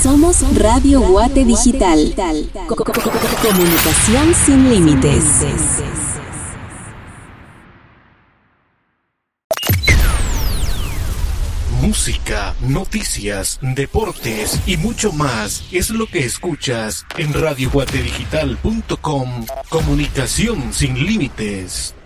Somos Radio Guate Digital. Comunicación sin límites. Música, noticias, deportes y mucho más es lo que escuchas en radioguatedigital.com. Comunicación sin límites.